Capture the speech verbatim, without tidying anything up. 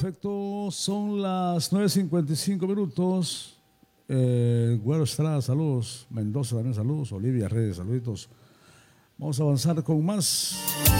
Perfecto, son las nueve cincuenta y cinco minutos. Eh, Güero Estrada, saludos. Mendoza también, saludos. Olivia Reyes, saluditos. Vamos a avanzar con más.